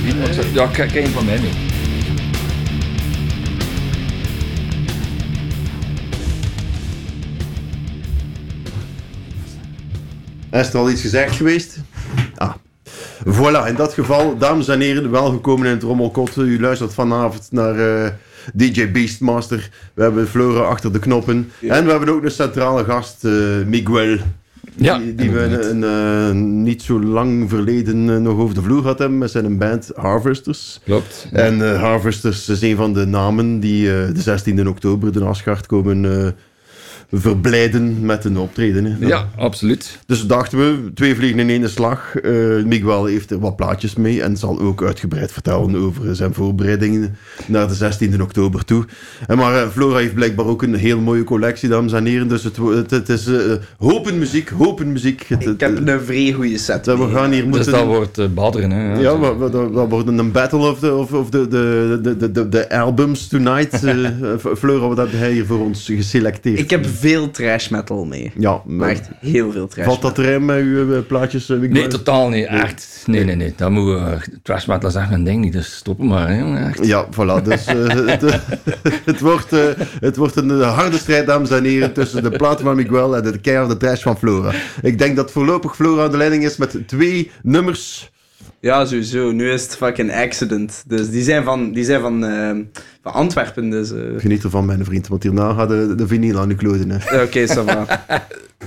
niet, maar ja, kijk een van mij mee. Is er al iets gezegd geweest? Voilà, in dat geval, dames en heren, welkom in het Rommelkot. U luistert vanavond naar DJ Beastmaster. We hebben Flora achter de knoppen. Ja. En we hebben ook een centrale gast, Miguel. Ja, die we niet zo lang verleden nog over de vloer gehad hebben met zijn band Harvesters. Klopt. Ja. En Harvesters is een van de namen die de 16e oktober de Asgard komen verblijden met een optreden. Hè. Ja, absoluut. Dus dachten we, 2 vliegen in 1 slag. Miguel heeft er wat plaatjes mee en zal ook uitgebreid vertellen over zijn voorbereidingen naar de 16e oktober toe. Maar Flora heeft blijkbaar ook een heel mooie collectie, dames en heren. Dus het is hopen muziek. Ik heb een vrij goede set. We gaan hier moeten... Dus dat wordt badderen. Hè? Ja, dat wordt een battle of de albums tonight. Flora, wat heb jij hier voor ons geselecteerd? Ik heb veel trash metal mee. Ja, maar echt heel veel trash valt dat erin met uw plaatjes? Nee, totaal niet. Echt. Nee. Dat moet trash metal is echt mijn ding niet. Dus stoppen maar. Hè, echt. Ja, voilà. Dus het wordt een harde strijd, dames en heren, tussen de platen van Miguel en de keiharde trash van Flora. Ik denk dat voorlopig Flora aan de leiding is met 2 nummers. Ja, sowieso. Nu is het fucking Accident. Dus die zijn van Antwerpen. Dus, Geniet ervan, mijn vriend, want hierna gaat de vinyl aan de kloten. Oké, ça va.